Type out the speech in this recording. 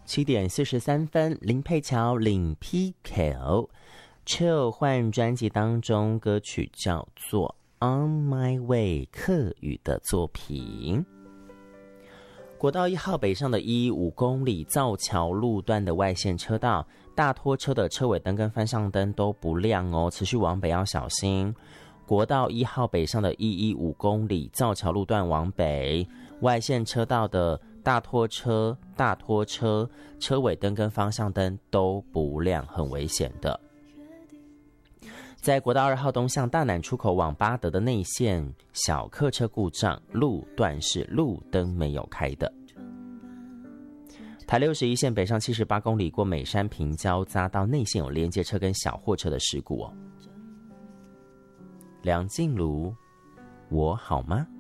7点43分，林佩乔领 PQ Chill 换专辑当中歌曲叫做 On My Way 客语的作品。国道1号北上的115公里造桥路段的外线车道，大拖车的车尾灯跟方向灯都不亮哦，持续往北要小心。国道1号北上的115公里造桥路段往北，外线车道的大拖车车尾灯跟方向灯都不亮，很危险的。在国道2号东向大南出口往八德的内线，小客车故障，路段是路灯没有开的。台61线北上78公里过美山平交匝道内线有连接车跟小货车的事故哦。梁静茹，我好吗？